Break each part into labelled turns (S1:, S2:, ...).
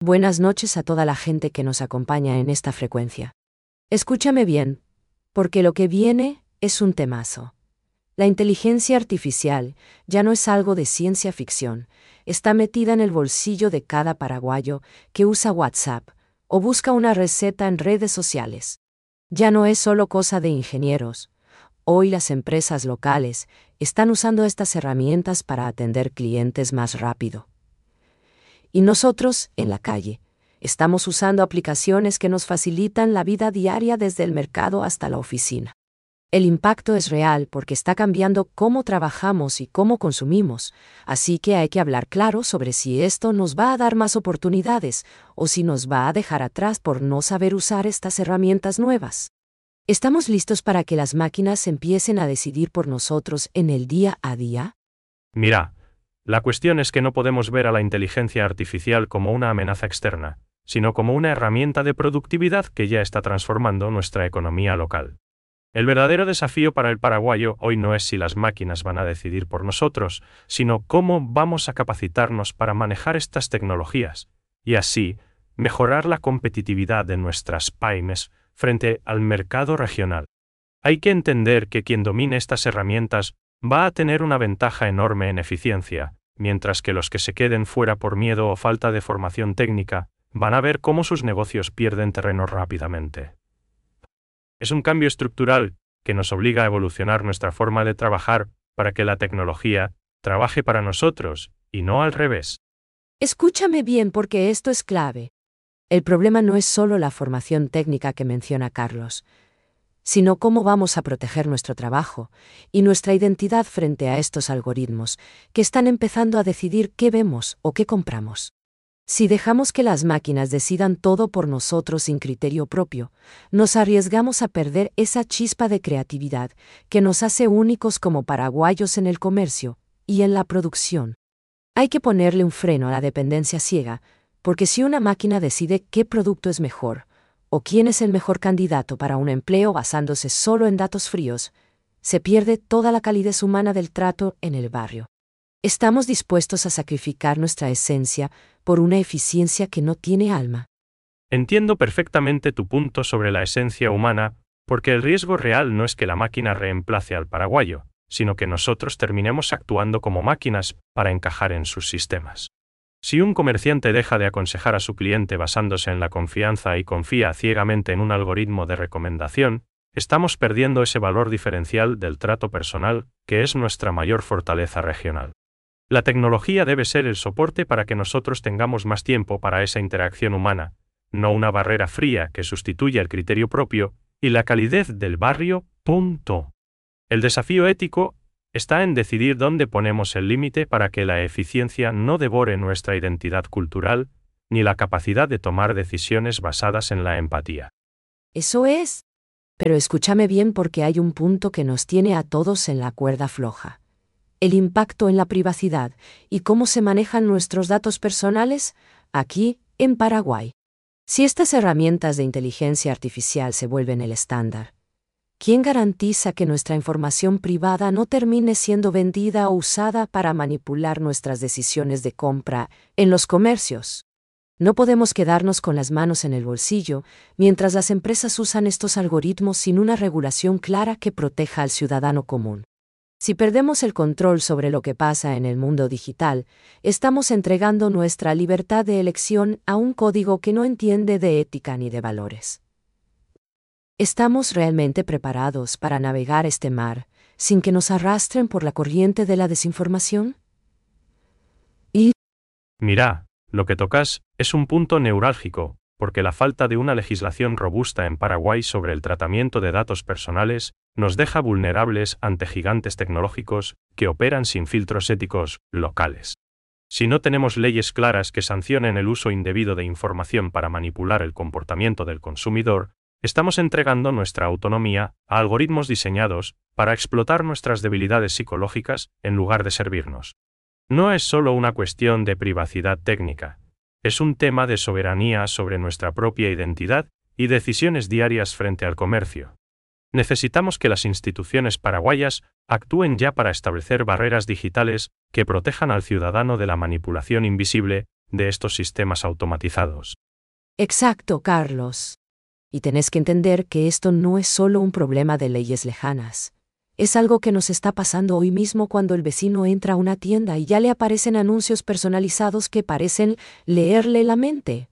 S1: Buenas noches a toda la gente que nos acompaña en esta frecuencia. Escúchame bien, porque lo que viene es un temazo. La inteligencia artificial ya no es algo de ciencia ficción, está metida en el bolsillo de cada paraguayo que usa WhatsApp o busca una receta en redes sociales. Ya no es solo cosa de ingenieros. Hoy las empresas locales están usando estas herramientas para atender clientes más rápido. Y nosotros, en la calle, estamos usando aplicaciones que nos facilitan la vida diaria desde el mercado hasta la oficina. El impacto es real porque está cambiando cómo trabajamos y cómo consumimos, así que hay que hablar claro sobre si esto nos va a dar más oportunidades o si nos va a dejar atrás por no saber usar estas herramientas nuevas. ¿Estamos listos para que las máquinas empiecen a decidir por nosotros en el día a día?
S2: Mira, la cuestión es que no podemos ver a la inteligencia artificial como una amenaza externa, sino como una herramienta de productividad que ya está transformando nuestra economía local. El verdadero desafío para el paraguayo hoy no es si las máquinas van a decidir por nosotros, sino cómo vamos a capacitarnos para manejar estas tecnologías, y así mejorar la competitividad de nuestras pymes frente al mercado regional. Hay que entender que quien domine estas herramientas va a tener una ventaja enorme en eficiencia, mientras que los que se queden fuera por miedo o falta de formación técnica van a ver cómo sus negocios pierden terreno rápidamente. Es un cambio estructural que nos obliga a evolucionar nuestra forma de trabajar para que la tecnología trabaje para nosotros y no al revés.
S1: Escúchame bien porque esto es clave. El problema no es solo la formación técnica que menciona Carlos, sino cómo vamos a proteger nuestro trabajo y nuestra identidad frente a estos algoritmos que están empezando a decidir qué vemos o qué compramos. Si dejamos que las máquinas decidan todo por nosotros sin criterio propio, nos arriesgamos a perder esa chispa de creatividad que nos hace únicos como paraguayos en el comercio y en la producción. Hay que ponerle un freno a la dependencia ciega, porque si una máquina decide qué producto es mejor, o quién es el mejor candidato para un empleo basándose solo en datos fríos, se pierde toda la calidez humana del trato en el barrio. ¿Estamos dispuestos a sacrificar nuestra esencia por una eficiencia que no tiene alma?
S2: Entiendo perfectamente tu punto sobre la esencia humana, porque el riesgo real no es que la máquina reemplace al paraguayo, sino que nosotros terminemos actuando como máquinas para encajar en sus sistemas. Si un comerciante deja de aconsejar a su cliente basándose en la confianza y confía ciegamente en un algoritmo de recomendación, estamos perdiendo ese valor diferencial del trato personal, que es nuestra mayor fortaleza regional. La tecnología debe ser el soporte para que nosotros tengamos más tiempo para esa interacción humana, no una barrera fría que sustituya el criterio propio y la calidez del barrio. El desafío ético está en decidir dónde ponemos el límite para que la eficiencia no devore nuestra identidad cultural ni la capacidad de tomar decisiones basadas en la empatía.
S1: Eso es. Pero escúchame bien porque hay un punto que nos tiene a todos en la cuerda floja. El impacto en la privacidad y cómo se manejan nuestros datos personales aquí, en Paraguay. Si estas herramientas de inteligencia artificial se vuelven el estándar, ¿quién garantiza que nuestra información privada no termine siendo vendida o usada para manipular nuestras decisiones de compra en los comercios? No podemos quedarnos con las manos en el bolsillo mientras las empresas usan estos algoritmos sin una regulación clara que proteja al ciudadano común. Si perdemos el control sobre lo que pasa en el mundo digital, estamos entregando nuestra libertad de elección a un código que no entiende de ética ni de valores. ¿Estamos realmente preparados para navegar este mar sin que nos arrastren por la corriente de la desinformación?
S2: Mira, lo que tocas es un punto neurálgico, porque la falta de una legislación robusta en Paraguay sobre el tratamiento de datos personales nos deja vulnerables ante gigantes tecnológicos que operan sin filtros éticos locales. Si no tenemos leyes claras que sancionen el uso indebido de información para manipular el comportamiento del consumidor, estamos entregando nuestra autonomía a algoritmos diseñados para explotar nuestras debilidades psicológicas en lugar de servirnos. No es solo una cuestión de privacidad técnica, es un tema de soberanía sobre nuestra propia identidad y decisiones diarias frente al comercio. Necesitamos que las instituciones paraguayas actúen ya para establecer barreras digitales que protejan al ciudadano de la manipulación invisible de estos sistemas automatizados.
S1: Exacto, Carlos. Y tenés que entender que esto no es solo un problema de leyes lejanas. Es algo que nos está pasando hoy mismo cuando el vecino entra a una tienda y ya le aparecen anuncios personalizados que parecen leerle la mente.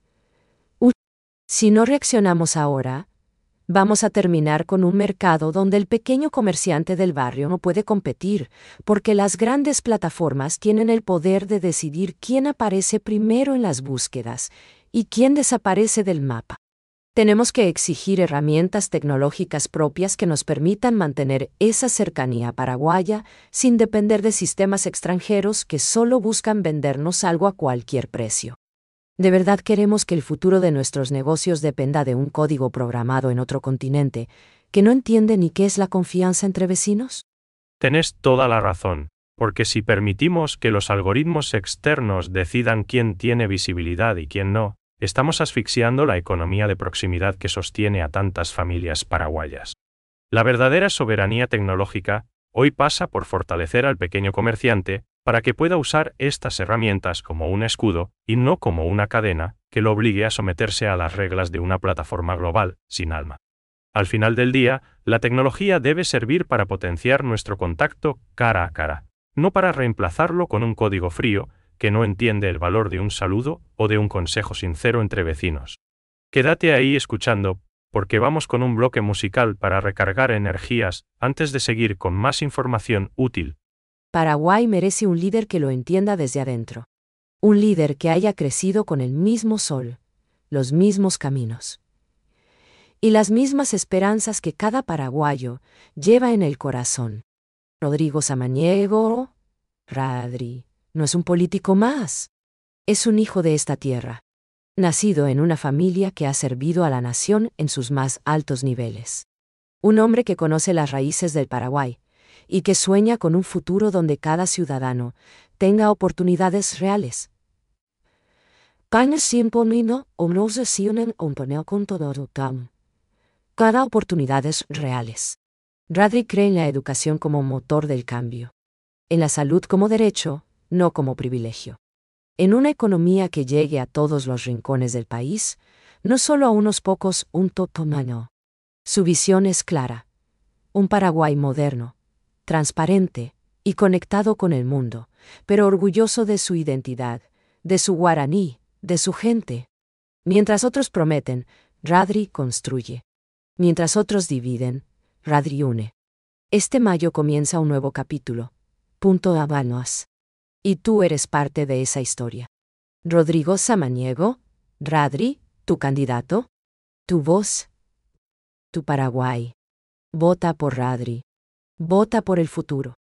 S1: Si no reaccionamos ahora, vamos a terminar con un mercado donde el pequeño comerciante del barrio no puede competir, porque las grandes plataformas tienen el poder de decidir quién aparece primero en las búsquedas y quién desaparece del mapa. Tenemos que exigir herramientas tecnológicas propias que nos permitan mantener esa cercanía paraguaya sin depender de sistemas extranjeros que solo buscan vendernos algo a cualquier precio. ¿De verdad queremos que el futuro de nuestros negocios dependa de un código programado en otro continente que no entiende ni qué es la confianza entre vecinos?
S2: Tenés toda la razón, porque si permitimos que los algoritmos externos decidan quién tiene visibilidad y quién no, estamos asfixiando la economía de proximidad que sostiene a tantas familias paraguayas. La verdadera soberanía tecnológica hoy pasa por fortalecer al pequeño comerciante para que pueda usar estas herramientas como un escudo y no como una cadena que lo obligue a someterse a las reglas de una plataforma global sin alma. Al final del día, la tecnología debe servir para potenciar nuestro contacto cara a cara, no para reemplazarlo con un código frío que no entiende el valor de un saludo o de un consejo sincero entre vecinos. Quédate ahí escuchando, porque vamos con un bloque musical para recargar energías antes de seguir con más información útil.
S1: Paraguay merece un líder que lo entienda desde adentro. Un líder que haya crecido con el mismo sol, los mismos caminos y las mismas esperanzas que cada paraguayo lleva en el corazón. Rodrigo Samaniego, Radri, no es un político más. Es un hijo de esta tierra, nacido en una familia que ha servido a la nación en sus más altos niveles. Un hombre que conoce las raíces del Paraguay y que sueña con un futuro donde cada ciudadano tenga oportunidades reales. Cada oportunidades reales. Radri cree en la educación como motor del cambio. En la salud como derecho, no como privilegio. En una economía que llegue a todos los rincones del país, no solo a unos pocos, un totomano. Su visión es clara. Un Paraguay moderno, transparente y conectado con el mundo, pero orgulloso de su identidad, de su guaraní, de su gente. Mientras otros prometen, Radri construye. Mientras otros dividen, Radri une. Este mayo comienza un nuevo capítulo. Punto Habanos. Y tú eres parte de esa historia. Rodrigo Samaniego, Radri, tu candidato, tu voz, tu Paraguay. Vota por Radri. Vota por el futuro.